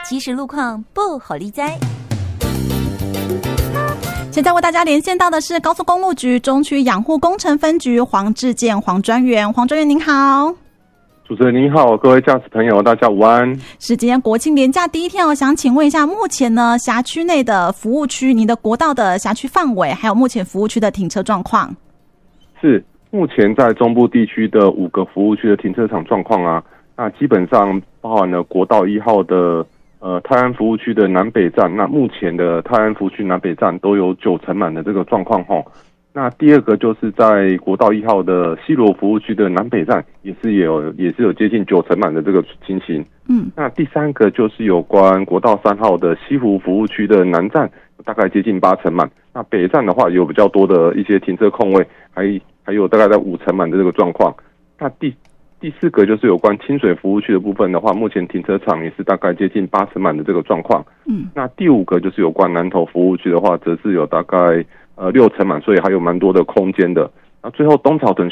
即时路况不好利哉。 现在为大家连线到的是高速公路局中区养护工程分局黄志健黄专员。黄专员您好。 主持人您好，各位驾驶朋友大家午安。 是今天国庆连假第一天，我想请问一下，目前呢辖区内的服务区，您的国道的辖区范围，还有目前服务区的停车状况。 是目前在中部地区的5个服务区的停车场状况啊，那基本上包含了国道1号的泰安服务区的南北站，那目前的泰安服务区南北站都有90%满的这个状况齁。那第二个就是在国道1号的西螺服务区的南北站，也是有接近90%满的这个情形。那第三个就是有关国道3号的西湖服务区的南站，大概接近80%满。那北站的话有比较多的一些停车空位，还有大概在50%满的这个状况。那第四个就是有关清水服务区的部分的话，目前停车场也是大概接近80%满的这个状况。那第5个就是有关南投服务区的话，则是有大概60%满，所以还有蛮多的空间的。那最后东草屯